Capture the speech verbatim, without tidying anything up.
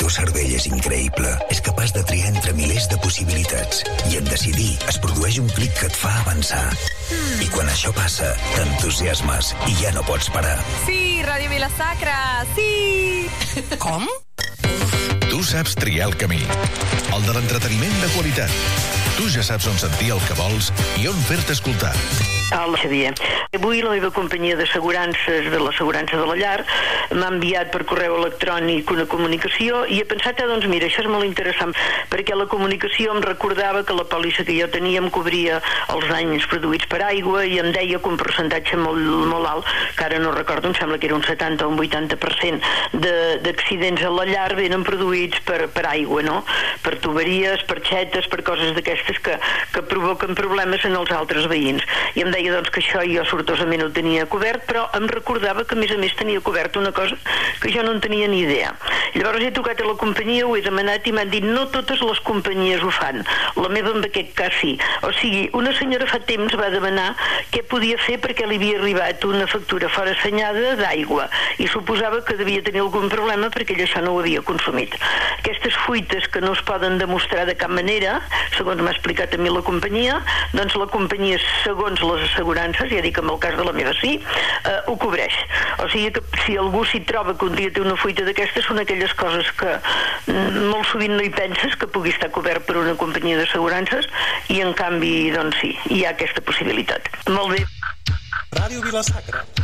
teu cervell és increïble. És capaç de triar entre milers de possibilitats. I en decidir es produeix un clic que et fa avançar. I quan això passa, t'entusiasmes i ja no pots parar. Sí, Ràdio Vila-sacra, sí! Com? Tu saps triar el camí. El de l'entreteniment de qualitat. Tu ja saps on sentir el que vols i on fer-te escoltar. Hola, Xavier. Avui la meva companyia d'assegurances de l'assegurança de la llar m'ha enviat per correu electrònic una comunicació i he pensat, ah, doncs mira, això és molt interessant, perquè la comunicació em recordava que la pòlissa que jo tenia em cobria els danys produïts per aigua i em deia que un percentatge molt, molt alt, que ara no recordo, em sembla que era un setanta o un vuitanta per cent d'accidents a la llar venen produïts per, per aigua, no? Per tuberies, per xetes, per coses d'aquestes que, que provoquen problemes en els altres veïns. I em deia doncs que això jo sortosament ho tenia cobert, però em recordava que a més a més tenia cobert una cosa que jo no en tenia ni idea. Llavors he tocat a la companyia, ho he demanat i m'han dit no totes les companyies ho fan, la meva en aquest cas sí. O sigui, una senyora fa temps va demanar què podia fer perquè li havia arribat una factura fora assenyada d'aigua i suposava que devia tenir algun problema perquè ella això no ho havia consumit. Aquestes fuites que no es poden demostrar de cap manera, segons m'ha explicat a mi la companyia, doncs la companyia, segons les assegurances, ja dic en el cas de la meva sí, eh, ho cobreix. O sigui que si algú s'hi troba que un dia té una fuita d'aquestes, són aquelles coses que molt sovint no hi penses que pugui estar cobert per una companyia d'assegurances i en canvi, doncs sí, hi ha aquesta possibilitat. Molt bé. Ràdio Vila-sacra.